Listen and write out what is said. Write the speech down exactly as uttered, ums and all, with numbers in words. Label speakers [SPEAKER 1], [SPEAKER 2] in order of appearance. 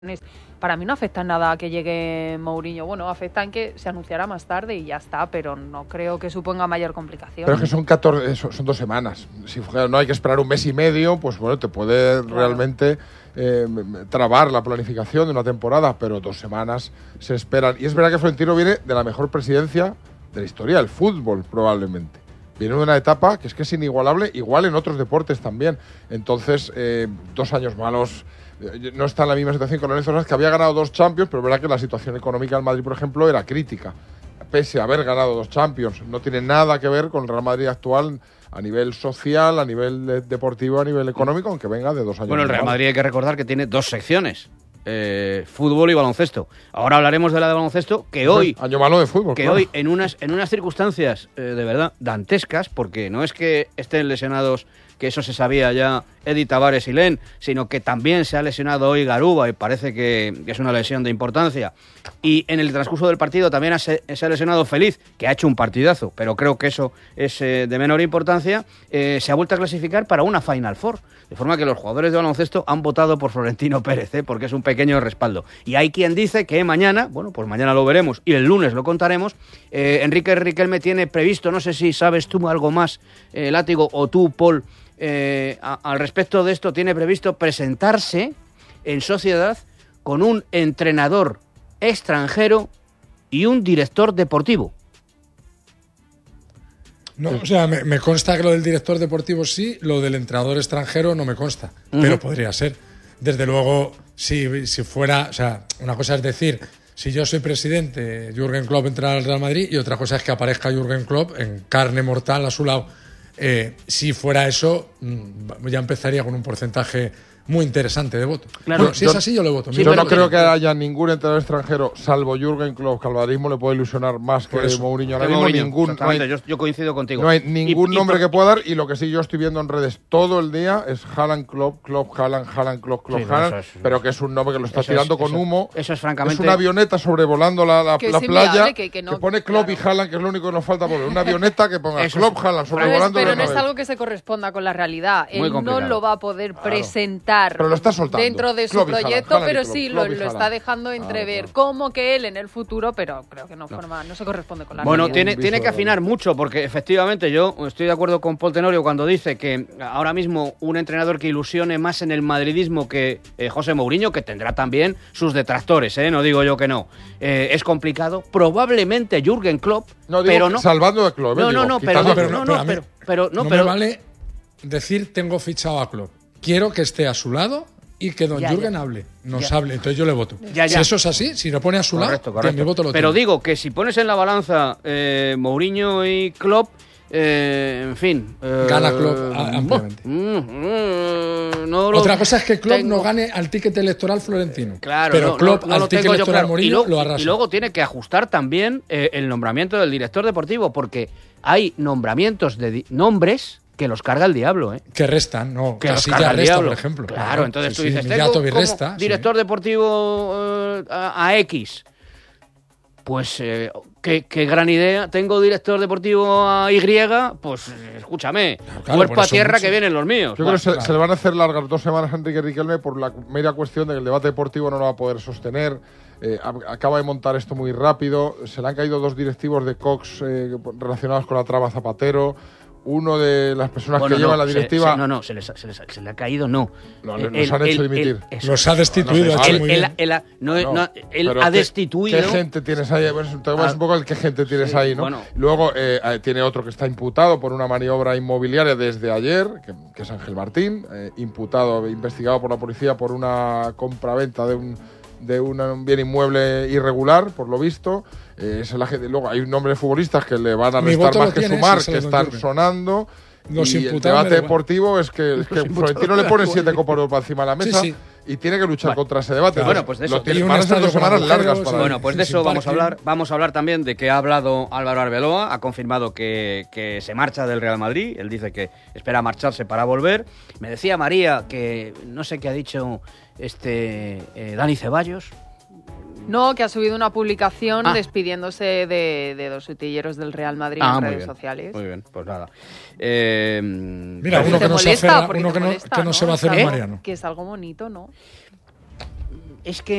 [SPEAKER 1] Para mí no afecta en nada que llegue Mourinho. Bueno, afecta en que se anunciará más tarde y ya está, pero no creo que suponga mayor complicación.
[SPEAKER 2] Pero es que son catorce, son dos semanas. Si no hay que esperar un mes y medio, pues bueno, te puede claro. realmente eh, trabar la planificación de una temporada, pero dos semanas se esperan. Y es verdad que Florentino viene de la mejor presidencia de la historia del fútbol, probablemente. Viene de una etapa que es que es inigualable, igual en otros deportes también. Entonces, eh, dos años malos. No está en la misma situación con Lorenzo Sanz, que había ganado dos Champions, pero es verdad que la situación económica del Madrid, por ejemplo, era crítica. Pese a haber ganado dos Champions, no tiene nada que ver con el Real Madrid actual a nivel social, a nivel de deportivo, a nivel económico, aunque venga de dos años.
[SPEAKER 3] Bueno, el Real Madrid hay que recordar que tiene dos secciones. Eh, fútbol y baloncesto. Ahora hablaremos de la de baloncesto, que hoy
[SPEAKER 2] año malo de fútbol,
[SPEAKER 3] que
[SPEAKER 2] claro.
[SPEAKER 3] hoy en unas en unas circunstancias eh, de verdad dantescas, porque no es que estén lesionados, que eso se sabía ya, Eddie Tavares y Len, sino que también se ha lesionado hoy Garuba y parece que, que es una lesión de importancia. Y en el transcurso del partido también ha, se, se ha lesionado Feliz, que ha hecho un partidazo, pero creo que eso es eh, de menor importancia. Eh, se ha vuelto a clasificar para una Final Four, de forma que los jugadores de baloncesto han votado por Florentino Pérez, ¿eh? porque es un pequeño respaldo. Y hay quien dice que mañana, bueno, pues mañana lo veremos y el lunes lo contaremos, eh, Enrique Riquelme tiene previsto, no sé si sabes tú algo más, eh, Látigo, o tú, Paul, Eh, a, al respecto de esto, tiene previsto presentarse en sociedad con un entrenador extranjero y un director deportivo.
[SPEAKER 4] No, o sea, me, me consta que lo del director deportivo sí, lo del entrenador extranjero no me consta, uh-huh. pero podría ser. Desde luego, si, si fuera, o sea, una cosa es decir, si yo soy presidente, Jürgen Klopp entra al Real Madrid, y otra cosa es que aparezca Jürgen Klopp en carne mortal a su lado. Eh, si fuera eso, ya empezaría con un porcentaje muy interesante de votos. Claro, bueno, si yo, es así, yo le voto.
[SPEAKER 2] Sí, yo no creo que haya ningún entrenador extranjero, salvo Jürgen Klopp, que al madridismo le puede ilusionar más que Mourinho. Ahora mismo ningún, no hay,
[SPEAKER 3] yo, yo coincido contigo.
[SPEAKER 2] No hay ningún
[SPEAKER 3] y,
[SPEAKER 2] nombre
[SPEAKER 3] y,
[SPEAKER 2] que pueda dar, y lo que sí yo estoy viendo en redes todo el día es Haaland, Klopp, Klopp, Haaland, Haaland, Klopp, Klopp, sí, Haaland, es, pero que es un nombre que lo está tirando es, con
[SPEAKER 3] eso,
[SPEAKER 2] humo.
[SPEAKER 3] Eso es francamente...
[SPEAKER 2] Es una avioneta sobrevolando la, la, la playa
[SPEAKER 1] que, que, no,
[SPEAKER 2] que pone Klopp claro. y Haaland, que es lo único que nos falta por ver. Una avioneta que ponga Klopp, Haaland sobrevolando
[SPEAKER 1] Pero
[SPEAKER 2] la
[SPEAKER 1] no es
[SPEAKER 2] nave.
[SPEAKER 1] algo que se corresponda con la realidad. Él no lo va a poder presentar.
[SPEAKER 2] Pero lo está soltando.
[SPEAKER 1] Dentro de su Klopp proyecto, Haaland, pero Haaland, sí Klopp, lo, lo está dejando entrever, ah, como que él en el futuro, pero creo que no, no. forma, no se corresponde con la
[SPEAKER 3] bueno,
[SPEAKER 1] realidad.
[SPEAKER 3] Bueno, tiene, tiene que afinar mucho, porque efectivamente yo estoy de acuerdo con Paul Tenorio cuando dice que ahora mismo un entrenador que ilusione más en el madridismo que eh, José Mourinho, que tendrá también sus detractores, ¿eh? No digo yo que no. Eh, es complicado. Probablemente Jürgen Klopp,
[SPEAKER 2] no,
[SPEAKER 3] pero no.
[SPEAKER 2] Salvando a Klopp.
[SPEAKER 3] No,
[SPEAKER 2] eh,
[SPEAKER 3] no,
[SPEAKER 2] digo,
[SPEAKER 3] no, pero no,
[SPEAKER 4] pero,
[SPEAKER 3] no,
[SPEAKER 4] pero,
[SPEAKER 3] no, pero, pero, no,
[SPEAKER 4] no
[SPEAKER 3] pero,
[SPEAKER 4] me vale decir tengo fichado a Klopp. Quiero que esté a su lado y que don ya, Jürgen ya. hable, nos ya. hable, entonces yo le voto. Ya, si eso es así, si lo pone a su correcto, lado, correcto. mi voto lo
[SPEAKER 3] Pero
[SPEAKER 4] tengo.
[SPEAKER 3] digo que si pones en la balanza eh, Mourinho y Klopp, eh, en fin... Eh,
[SPEAKER 4] Gana Klopp ampliamente.
[SPEAKER 3] Mm, mm, no
[SPEAKER 4] Otra cosa es que Klopp
[SPEAKER 3] tengo...
[SPEAKER 4] no gane al ticket electoral florentino.
[SPEAKER 3] Claro,
[SPEAKER 4] pero
[SPEAKER 3] no,
[SPEAKER 4] Klopp
[SPEAKER 3] no, no
[SPEAKER 4] al
[SPEAKER 3] lo
[SPEAKER 4] ticket
[SPEAKER 3] tengo
[SPEAKER 4] electoral
[SPEAKER 3] yo, claro.
[SPEAKER 4] Mourinho
[SPEAKER 3] y luego,
[SPEAKER 4] lo arrasa.
[SPEAKER 3] Y luego tiene que ajustar también eh, el nombramiento del director deportivo, porque hay nombramientos de di- nombres... que los carga el diablo, ¿eh?
[SPEAKER 4] Que restan, no.
[SPEAKER 3] Que
[SPEAKER 4] Casilla
[SPEAKER 3] los carga el
[SPEAKER 4] resta,
[SPEAKER 3] diablo.
[SPEAKER 4] por ejemplo.
[SPEAKER 3] Claro,
[SPEAKER 4] claro.
[SPEAKER 3] entonces
[SPEAKER 4] sí,
[SPEAKER 3] tú dices,
[SPEAKER 4] sí,
[SPEAKER 3] tengo como
[SPEAKER 4] resta,
[SPEAKER 3] director
[SPEAKER 4] sí.
[SPEAKER 3] deportivo eh, a, a X. Pues, eh, ¿qué, qué gran idea. Tengo director deportivo a Y, pues, eh, escúchame, claro, claro, cuerpo a tierra mucho. Que vienen los míos.
[SPEAKER 2] Yo bueno, creo que se, claro. se le van a hacer largas dos semanas a Enrique Riquelme por la mera cuestión de que el debate deportivo no lo va a poder sostener. Eh, acaba de montar esto muy rápido. Se le han caído dos directivos de Cox eh, relacionados con la trama Zapatero. Uno de las personas
[SPEAKER 3] bueno,
[SPEAKER 2] que
[SPEAKER 3] no,
[SPEAKER 2] llevan la directiva...
[SPEAKER 3] Se, se, no, no, se, les, se, les, se le ha caído, no.
[SPEAKER 2] No, el, los han hecho el, dimitir.
[SPEAKER 4] El, el, los ha destituido.
[SPEAKER 3] No, él, él, él, no, no, no, él ha destituido...
[SPEAKER 2] ¿Qué gente tienes ahí? Pues, te ah, un poco el qué gente tienes sí, ahí, ¿no? Bueno. Luego eh, tiene otro que está imputado por una maniobra inmobiliaria desde ayer, que, que es Ángel Martín, eh, imputado, investigado por la policía por una compraventa de un... de una, un bien inmueble irregular, por lo visto. Eh, es la gente, luego hay un nombre de futbolistas que le van a restar más que sumar, que están sonando.
[SPEAKER 4] Los
[SPEAKER 2] y el debate deportivo es que, es que Florentino le pone siete copas de Europa encima de la mesa sí, sí. y tiene que luchar bueno. contra ese debate.
[SPEAKER 3] Claro. Bueno, pues de eso.
[SPEAKER 2] Lo tiene, van a ser dos semanas largas para
[SPEAKER 3] Bueno, pues de eso vamos a hablar. Vamos a hablar también de que ha hablado Álvaro Arbeloa, ha confirmado que, que se marcha del Real Madrid. Él dice que espera marcharse para volver. Me decía María que no sé qué ha dicho este eh, Dani Ceballos.
[SPEAKER 1] No, que ha subido una publicación ah. despidiéndose de, de dos utilleros del Real Madrid ah, en redes
[SPEAKER 3] bien,
[SPEAKER 1] sociales.
[SPEAKER 3] Muy bien, pues nada. Eh,
[SPEAKER 4] Mira, uno que no se aferra, uno que no, molesta, que no, no se va a hacer
[SPEAKER 1] ¿Eh?
[SPEAKER 4] Mariano.
[SPEAKER 1] Que es algo bonito, ¿no?
[SPEAKER 3] es que